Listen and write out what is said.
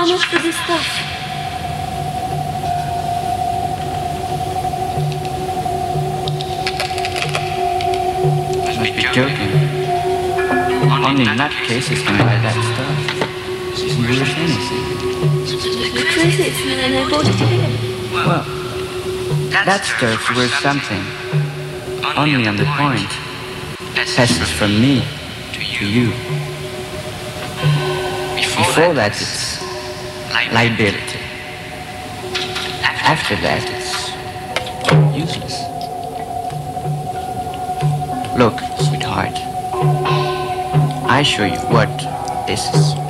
How much for this stuff? You must be joking. Only nutcases can buy that stuff. It isn't worth anything. You're crazy, and I bought it here. Well, that stuff's worth something. Only on the point. Passes from me to you. Before that, it's liability. After that, it's useless. Look, sweetheart, I show you what this is.